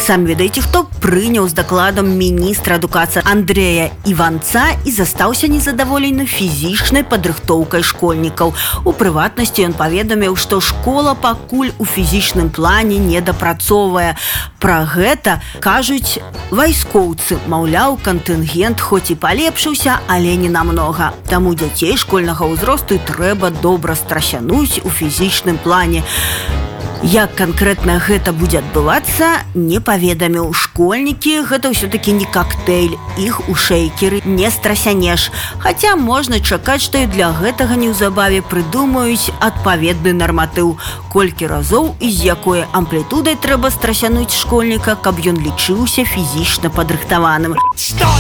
Сам ведаеце, хто прыняў з дакладам міністра адукацыі Андрэя Іванца і застаўся незадаволены фізічнай падрыхтоўкай школьнікаў. У прыватнасці ён паведаміў, што школа пакуль у фізічным плане не дапрацоўвае. Пра гэта кажуць вайскоўцы. Маўляў, кантынгент хоць і палепшыўся, але не намнога. Таму дзяцей школьнага ўзросту трэба добра страсянуць у фізічным плане. Як канкрэтна гэта будзе адбывацца, не паведаміў. Школьнікі гэта ўсё-такі не коктейль, іх у шэйкеры не страсянеш. Хаця можна чакаць, што і для гэтага неўзабаве прыдумаюць адпаведны нарматыў. Колькі разоў і з якой амплітудай трэба страсянуць школьніка, каб ён лічыўся фізічна падрыхтаваным.